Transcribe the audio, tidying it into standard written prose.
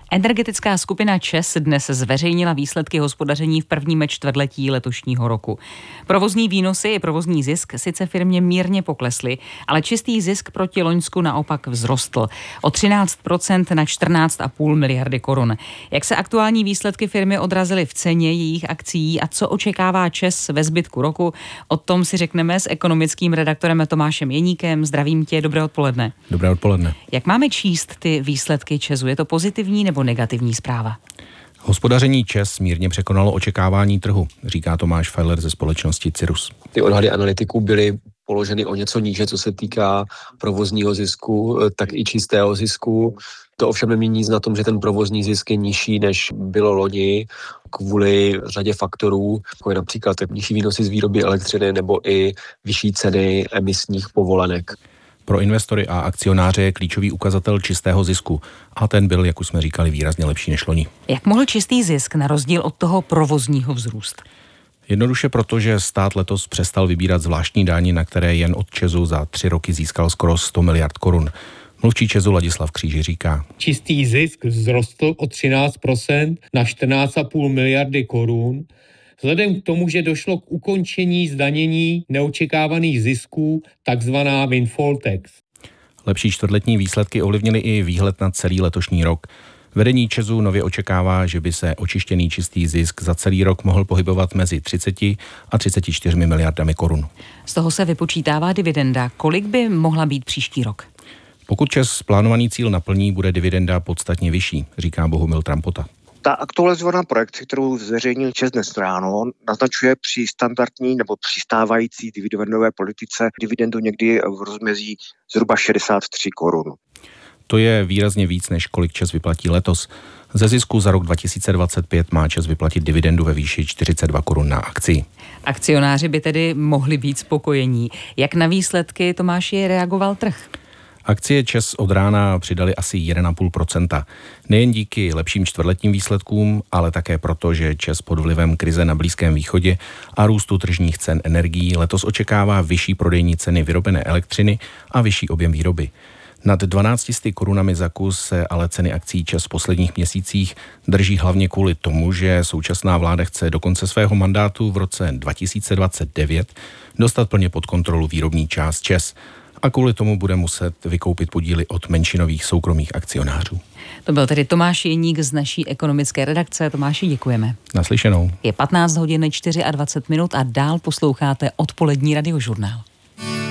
Energetická skupina ČEZ dnes zveřejnila výsledky hospodaření v prvním čtvrtletí letošního roku. Provozní výnosy i provozní zisk sice firmě mírně poklesly, ale čistý zisk proti loňsku naopak vzrostl o 13% na 14,5 miliardy korun. Jak se aktuální výsledky firmy odrazily v ceně jejich akcií a co očekává ČEZ ve zbytku roku, o tom si řekneme s ekonomickým redaktorem Tomášem Jeníkem. Zdravím tě, dobré odpoledne. Dobré odpoledne. Jak máme číst ty výsledky ČEZu? Je to pozitivní nebo negativní zpráva? Hospodaření ČEZ mírně překonalo očekávání trhu, říká Tomáš Feiler ze společnosti Cirrus. Ty odhady analytiků byly položeny o něco níže, co se týká provozního zisku, tak i čistého zisku. To ovšem nemění nic na tom, že ten provozní zisk je nižší, než bylo loni, kvůli řadě faktorů, jako je například nižší výnosy z výroby elektřiny nebo i vyšší ceny emisních povolenek. Pro investory a akcionáře je klíčový ukazatel čistého zisku a ten byl, jak už jsme říkali, výrazně lepší než loni. Jak mohl čistý zisk na rozdíl od toho provozního vzrůst? Jednoduše proto, že stát letos přestal vybírat zvláštní daň, na které jen od ČEZu za 3 roky získal skoro 100 miliard korun. Mluvčí ČEZu Ladislav Kříži říká: Čistý zisk vzrostl o 13% na 14,5 miliardy korun. Vzhledem k tomu, že došlo k ukončení zdanění neočekávaných zisků, takzvaná windfall tax. Lepší čtvrtletní výsledky ovlivnily i výhled na celý letošní rok. Vedení ČEZu nově očekává, že by se očištěný čistý zisk za celý rok mohl pohybovat mezi 30 a 34 miliardami korun. Z toho se vypočítává dividenda. Kolik by mohla být příští rok? Pokud ČEZ plánovaný cíl naplní, bude dividenda podstatně vyšší, říká Bohumil Trampota. Ta aktualizovaná projekce, kterou zveřejnil ČEZ dnes ráno, naznačuje při standardní nebo přistávající dividendové politice dividendu někdy v rozmezí zhruba 63 korun. To je výrazně víc, než kolik ČEZ vyplatí letos. Ze zisku za rok 2025 má ČEZ vyplatit dividendu ve výši 42 korun na akci. Akcionáři by tedy mohli být spokojení. Jak na výsledky, Tomáši, reagoval trh? Akcie ČEZ od rána přidali asi 1,5%. Nejen díky lepším čtvrtletním výsledkům, ale také proto, že ČEZ pod vlivem krize na Blízkém východě a růstu tržních cen energií letos očekává vyšší prodejní ceny vyrobené elektřiny a vyšší objem výroby. Nad 12 korunami za kus se ale ceny akcií ČEZ v posledních měsících drží hlavně kvůli tomu, že současná vláda chce do konce svého mandátu v roce 2029 dostat plně pod kontrolu výrobní část ČEZ. A kvůli tomu bude muset vykoupit podíly od menšinových soukromých akcionářů. To byl tedy Tomáš Jeník z naší ekonomické redakce. Tomáši, děkujeme. Naslyšenou. Je 15 hodin 24 a dál posloucháte odpolední radiožurnál.